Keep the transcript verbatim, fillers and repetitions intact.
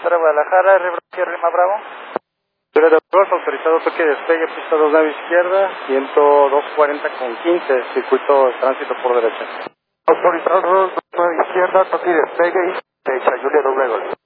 Para Guadalajara, R Rima Bravo. Julieta dos, autorizado toque de despegue, pista dos nave izquierda, viento dos cuarenta con quince, circuito de tránsito por derecha. Autorizado dos nave izquierda, toque de despegue y derecha, Julieta dos.